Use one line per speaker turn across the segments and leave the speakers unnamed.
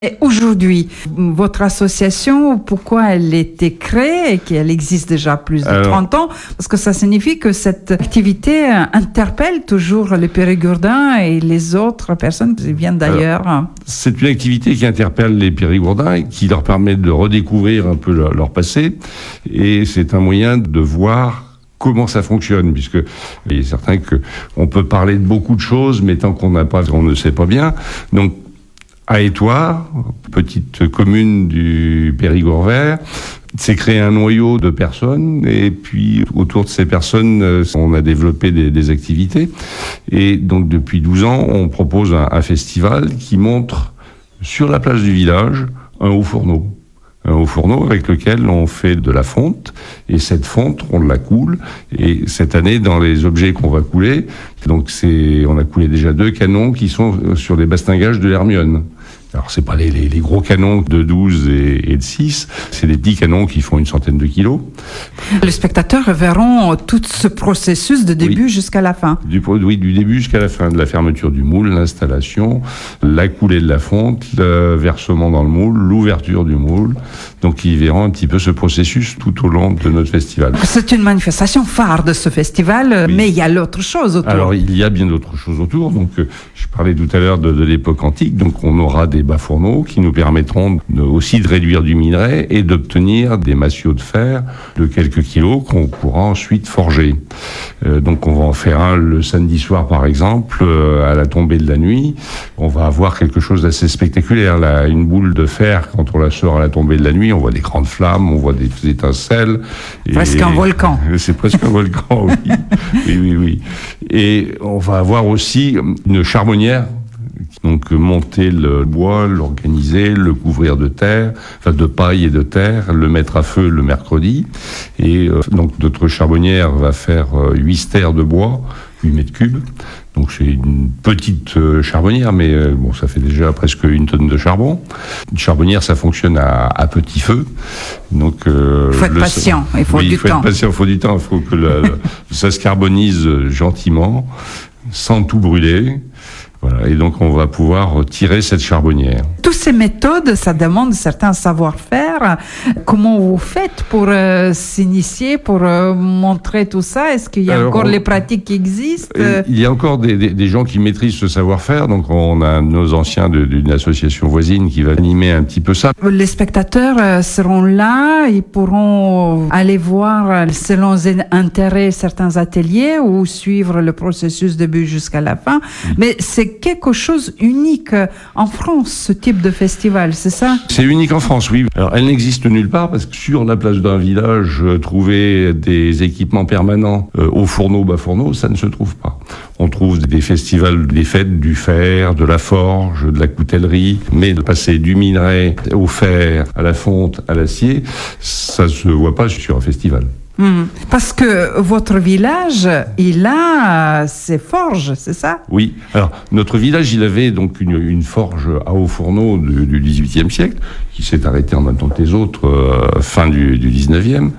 Et aujourd'hui, votre association, pourquoi elle a été créée et qu'elle existe déjà plus de 30 ans? Parce que ça signifie que cette activité interpelle toujours les Périgourdins et les autres personnes qui viennent d'ailleurs.
C'est une activité qui interpelle les Périgourdins et qui leur permet de redécouvrir un peu leur passé. Et c'est un moyen de voir comment ça fonctionne, puisque il est certain qu'on peut parler de beaucoup de choses, mais tant qu'on ne sait pas bien. Donc, à Étoile, petite commune du Périgord vert, s'est créé un noyau de personnes, et puis autour de ces personnes, on a développé des activités. Et donc depuis 12 ans, on propose un festival qui montre sur la place du village un haut fourneau. Un haut fourneau avec lequel on fait de la fonte, et cette fonte, on la coule. Et cette année, dans les objets qu'on va couler, donc on a coulé déjà 2 canons qui sont sur des bastingages de l'Hermione. Alors, c'est pas les gros canons de 12 et de 6, c'est des petits canons qui font une centaine de kilos.
Les spectateurs verront tout ce processus de début jusqu'à la fin.
Du début jusqu'à la fin, de la fermeture du moule, l'installation, la coulée de la fonte, le versement dans le moule, l'ouverture du moule. Donc, ils verront un petit peu ce processus tout au long de notre festival.
C'est une manifestation phare de ce festival, mais il y a l'autre chose autour.
Alors, il y a bien d'autres choses autour. Donc, je parlais tout à l'heure de l'époque antique. Donc, on aura des bas-fourneaux qui nous permettront aussi de réduire du minerai et d'obtenir des massiaux de fer de quelques kilos qu'on pourra ensuite forger. Donc on va en faire un le samedi soir par exemple, à la tombée de la nuit. On va avoir quelque chose d'assez spectaculaire. Là, une boule de fer, quand on la sort à la tombée de la nuit, on voit des grandes flammes, on voit des étincelles.
Presque un volcan.
C'est presque un volcan, oui. Oui. Et on va avoir aussi une charbonnière. Donc monter le bois, l'organiser, le couvrir de terre, de paille et de terre, le mettre à feu le mercredi. Et donc notre charbonnière va faire 8 stères de bois, 8 mètres cubes. Donc c'est une petite charbonnière, mais ça fait déjà presque 1 tonne de charbon. Une charbonnière, ça fonctionne à petit feu. Donc
faut être patient, il faut du temps.
Il faut du temps, il faut que ça se carbonise gentiment, sans tout brûler. Voilà, et donc on va pouvoir tirer cette charbonnière.
Toutes ces méthodes, ça demande certains savoir-faire. Comment vous faites pour s'initier, pour montrer tout ça? Est-ce qu'il y a encore les pratiques qui existent?
Il y a encore des gens qui maîtrisent ce savoir-faire. Donc on a nos anciens d'une association voisine qui va animer un petit peu ça.
Les spectateurs seront là, ils pourront aller voir selon leurs intérêts certains ateliers ou suivre le processus du début jusqu'à la fin. Mais c'est quelque chose unique en France, ce type de festival, c'est ça?
C'est unique en France, oui. Alors, elle n'existe nulle part parce que sur la place d'un village, trouver des équipements permanents au fourneau, bas fourneau, ça ne se trouve pas. On trouve des festivals, des fêtes du fer, de la forge, de la coutellerie, mais de passer du minerai au fer, à la fonte, à l'acier, ça se voit pas sur un festival.
Parce que votre village, il a ses forges, c'est ça?
Oui. Alors, notre village, il avait donc une forge à haut fourneau du XVIIIe siècle, qui s'est arrêtée en même temps que les autres, fin du XIXe.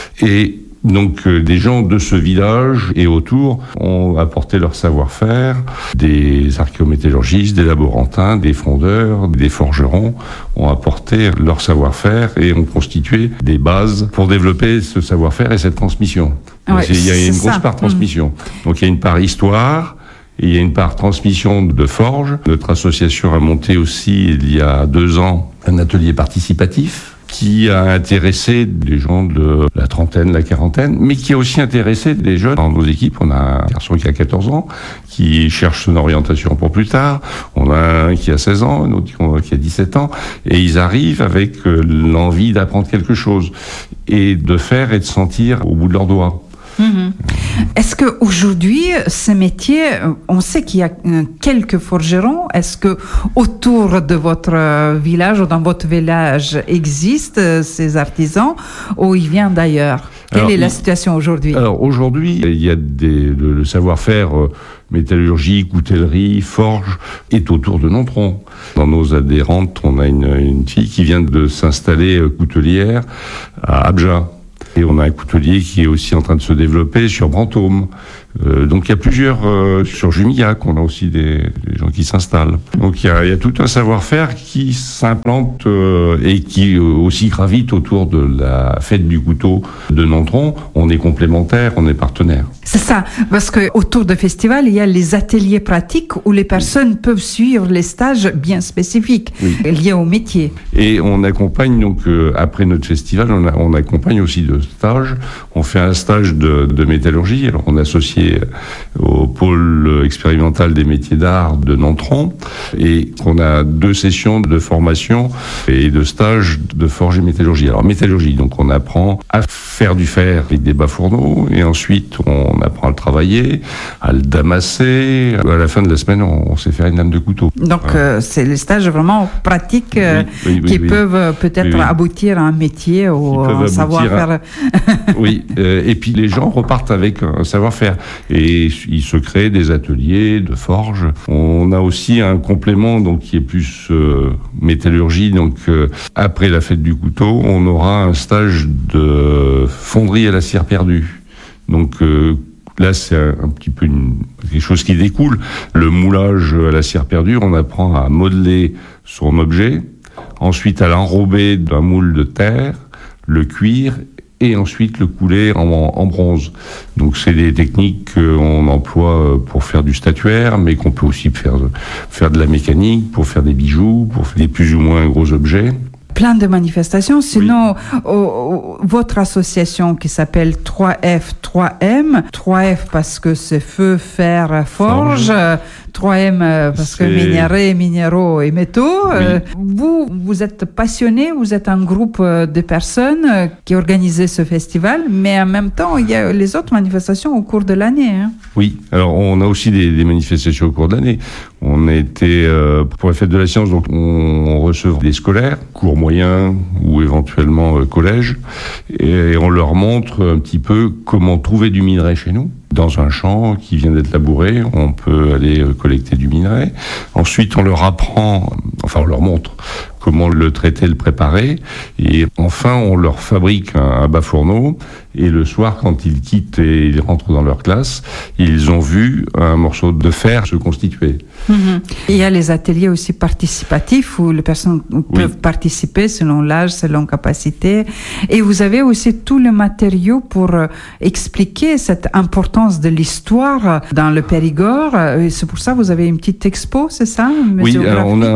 Et donc, des gens de ce village et autour ont apporté leur savoir-faire. Des archéométallurgistes, des laborantins, des fondeurs, des forgerons ont apporté leur savoir-faire et ont constitué des bases pour développer ce savoir-faire et cette transmission. Il y a une grosse part transmission. Donc, il y a une part histoire. Et il y a une part transmission de forge. Notre association a monté aussi, il y a 2 ans, un atelier participatif qui a intéressé des gens de la trentaine, la quarantaine, mais qui a aussi intéressé des jeunes. Dans nos équipes, on a un garçon qui a 14 ans, qui cherche son orientation pour plus tard. On a un qui a 16 ans, un autre qui a 17 ans. Et ils arrivent avec l'envie d'apprendre quelque chose et de faire et de sentir au bout de leurs doigts.
Est-ce qu'aujourd'hui, ces métiers, on sait qu'il y a quelques forgerons. Est-ce que autour de votre village ou dans votre village existent ces artisans ou ils viennent d'ailleurs? Quelle est la situation aujourd'hui?
Alors aujourd'hui, il y a le savoir-faire métallurgie, coutellerie, forge est autour de Nontron. Dans nos adhérentes, on a une fille qui vient de s'installer coutelière à Abja. Et on a un coutelier qui est aussi en train de se développer sur Brantôme. Donc il y a plusieurs sur Jumillac, on a aussi des gens qui s'installent. Donc il y a tout un savoir-faire qui s'implante et qui aussi gravite autour de la fête du couteau de Nontron. On est complémentaires, on est partenaires.
C'est ça, parce que autour du festival, il y a les ateliers pratiques où les personnes peuvent suivre les stages bien spécifiques liés au métier.
Et on accompagne donc après notre festival, on accompagne aussi de stages. On fait un stage de métallurgie. Alors on est associé au pôle expérimental des métiers d'art de Nontron et on a 2 sessions de formation et de stage de forge et métallurgie. Alors métallurgie, donc on apprend à faire du fer avec des bas fourneaux et ensuite on apprend à le travailler, à le damasser. À la fin de la semaine, on sait faire une lame de couteau.
Donc c'est les stages vraiment pratiques qui peuvent peut-être aboutir à un métier ou un savoir-faire.
Oui, et puis les gens repartent avec un savoir-faire. Et il se crée des ateliers de forge. On a aussi un complément donc qui est plus métallurgie. Donc après la fête du couteau, on aura un stage de fonderie à la cire perdue. Donc là, c'est un petit peu quelque chose qui découle. Le moulage à la cire perdue, on apprend à modeler son objet, ensuite à l'enrober d'un moule de terre, le cuire et ensuite le couler en bronze. Donc c'est des techniques qu'on emploie pour faire du statuaire, mais qu'on peut aussi faire de la mécanique, pour faire des bijoux, pour faire des plus ou moins gros objets.
Plein de manifestations. Sinon, votre association qui s'appelle 3F, 3M, 3F parce que c'est feu, fer, forge, 3M parce que minéraux et métaux. Vous êtes passionné, vous êtes un groupe de personnes qui organisent ce festival, mais en même temps, il y a les autres manifestations au cours de l'année. Hein.
Oui, alors on a aussi des manifestations au cours de l'année. On a été, pour la fête de la science, donc on reçoit des scolaires, cours moyens ou éventuellement collège, et on leur montre un petit peu comment trouver du minerai chez nous. Dans un champ qui vient d'être labouré, on peut aller collecter du minerai. Ensuite, on leur montre comment le traiter, le préparer. Et enfin, on leur fabrique un bas fourneau. Et le soir, quand ils quittent et ils rentrent dans leur classe, ils ont vu un morceau de fer se constituer.
Il y a les ateliers aussi participatifs où les personnes peuvent participer selon l'âge, selon capacité. Et vous avez aussi tous les matériaux pour expliquer cette importance de l'histoire dans le Périgord. Et c'est pour ça que vous avez une petite expo, c'est ça?
Oui, alors on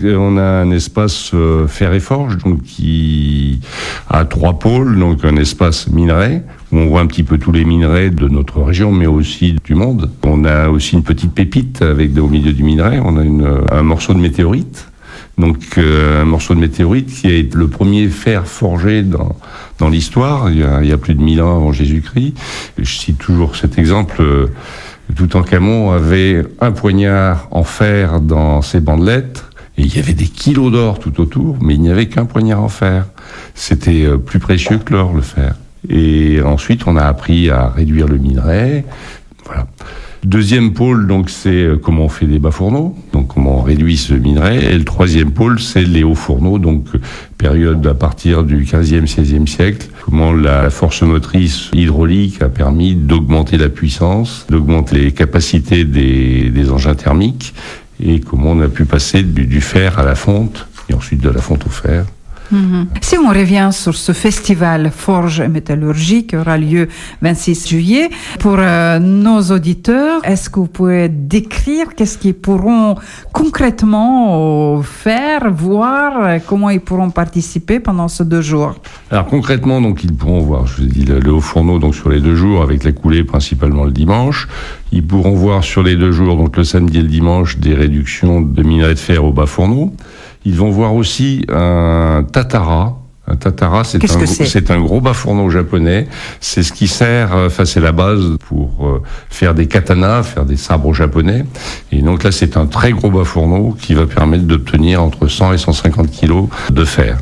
a un espace fer et forge, donc qui a 3 pôles, donc un espace minerai, où on voit un petit peu tous les minerais de notre région, mais aussi du monde. On a aussi une petite pépite au milieu du minerai, on a un morceau de météorite. Donc un morceau de météorite qui est le premier fer forgé dans l'histoire, il y a plus de 1000 ans avant Jésus-Christ. Je cite toujours cet exemple. Toutankhamon avait un poignard en fer dans ses bandelettes, et il y avait des kilos d'or tout autour, mais il n'y avait qu'un poignard en fer. C'était plus précieux que l'or, le fer. Et ensuite, on a appris à réduire le minerai. Voilà. Deuxième pôle, donc, c'est comment on fait des bas fourneaux, donc comment on réduit ce minerai. Et le troisième pôle, c'est les hauts fourneaux, donc période à partir du 15e, 16e siècle. Comment la force motrice hydraulique a permis d'augmenter la puissance, d'augmenter les capacités des engins thermiques, et comment on a pu passer du fer à la fonte, et ensuite de la fonte au fer.
Si on revient sur ce festival Forge et Métallurgie qui aura lieu 26 juillet, pour nos auditeurs, est-ce que vous pouvez décrire qu'est-ce qu'ils pourront concrètement faire, voir, comment ils pourront participer pendant ces 2 jours? Alors
concrètement, donc ils pourront voir, je vous ai dit, le haut fourneau donc sur les 2 jours avec la coulée principalement le dimanche. Ils pourront voir sur les 2 jours, donc le samedi et le dimanche, des réductions de minerai de fer au bas fourneau. Ils vont voir aussi un tatara. Un tatara, c'est un gros bas fourneau japonais. C'est ce qui sert, c'est la base pour faire des katanas, faire des sabres japonais. Et donc là, c'est un très gros bas fourneau qui va permettre d'obtenir entre 100 et 150 kilos de fer.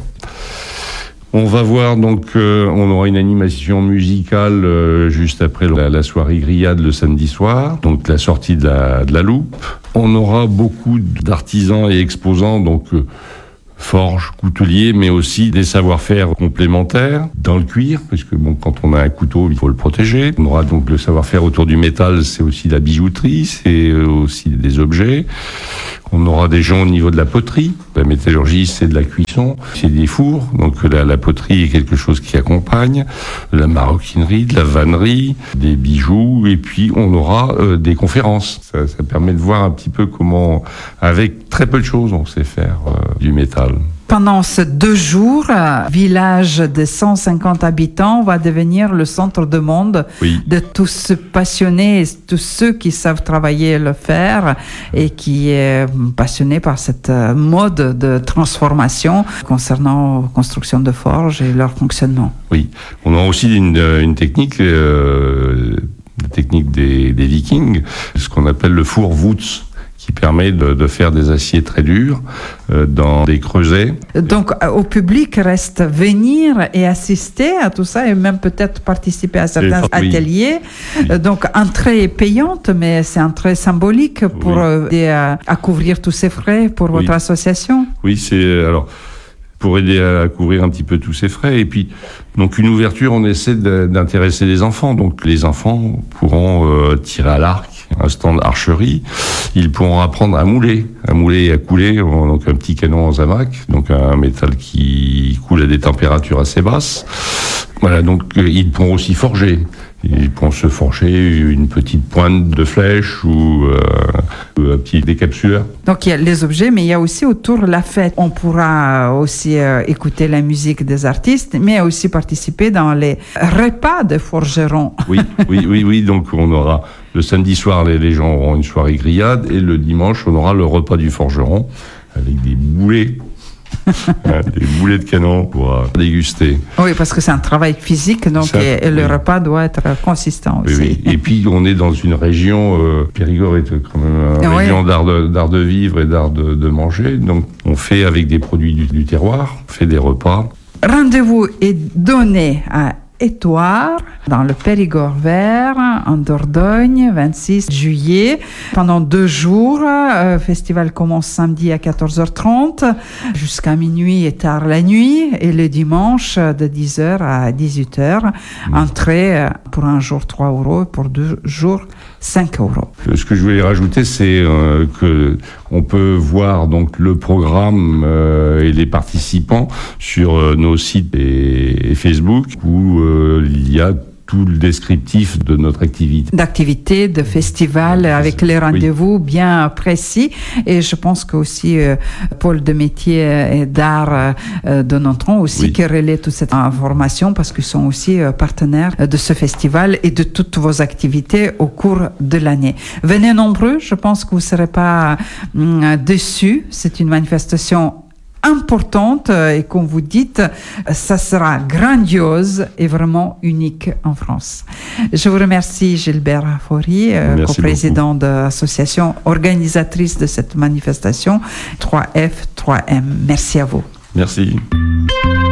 On va voir donc, on aura une animation musicale juste après la soirée grillade le samedi soir, donc la sortie de la loupe. On aura beaucoup d'artisans et exposants, donc forge, coutelier, mais aussi des savoir-faire complémentaires dans le cuir, parce que bon, quand on a un couteau, il faut le protéger. On aura donc le savoir-faire autour du métal, c'est aussi la bijouterie, c'est aussi des objets. On aura des gens au niveau de la poterie. La métallurgie, c'est de la cuisson, c'est des fours. Donc la poterie est quelque chose qui accompagne. La maroquinerie, de la vannerie, des bijoux. Et puis on aura des conférences. Ça permet de voir un petit peu comment, avec très peu de choses, on sait faire du métal.
Pendant ces 2 jours, village de 150 habitants va devenir le centre de monde de tous ceux passionnés, tous ceux qui savent travailler le fer et qui est passionné par cette mode de transformation concernant la construction de forges et leur fonctionnement.
Oui, on a aussi une technique, la technique des Vikings, ce qu'on appelle le four Woods, qui permet de faire des aciers très durs dans des creusets.
Donc, au public reste venir et assister à tout ça et même peut-être participer à certains ateliers. Oui. Donc, entrée est payante, mais c'est entrée symbolique pour aider à couvrir tous ces frais pour votre association.
Oui, c'est alors pour aider à couvrir un petit peu tous ces frais. Et puis, donc une ouverture, on essaie d'intéresser les enfants. Donc, les enfants pourront tirer à l'arc, un stand archerie. Ils pourront apprendre à mouler et à couler, donc un petit canon en zamac, donc un métal qui coule à des températures assez basses. Voilà, donc ils pourront aussi forger. Ils pourront se forger une petite pointe de flèche ou un petit décapsuleur.
Donc il y a les objets, mais il y a aussi autour la fête. On pourra aussi écouter la musique des artistes, mais aussi participer dans les repas de forgerons.
Oui. Donc on aura le samedi soir, les gens auront une soirée grillade, et le dimanche, on aura le repas du forgeron avec des boulets. Des boulets de canon pour déguster.
Oui, parce que c'est un travail physique, donc le repas doit être consistant aussi.
Oui. Et puis, on est dans une région, Périgord est quand même une région d'art de vivre et d'art de manger. Donc, on fait avec des produits du terroir, on fait des repas.
Rendez-vous est donné à Étoire, dans le Périgord vert, en Dordogne, 26 juillet. Pendant 2 jours, le festival commence samedi à 14h30 jusqu'à minuit et tard la nuit, et le dimanche de 10h à 18h. Entrée pour un jour 3 €, pour 2 jours 5 €.
Ce que je voulais rajouter, c'est que on peut voir donc le programme et les participants sur nos sites et Facebook, où il y a tout le descriptif de notre activité.
D'activité, de festival, avec les rendez-vous bien précis. Et je pense que aussi Pôle de métier et d'art de Nontron aussi qui relaie toute cette information, parce qu'ils sont aussi partenaires de ce festival et de toutes vos activités au cours de l'année. Venez nombreux, je pense que vous ne serez pas déçus. C'est une manifestation importante et comme vous dites, ça sera grandiose et vraiment unique en France. Je vous remercie Gilbert Faury, coprésident de l'association organisatrice de cette manifestation 3F3M. Merci à vous.
Merci.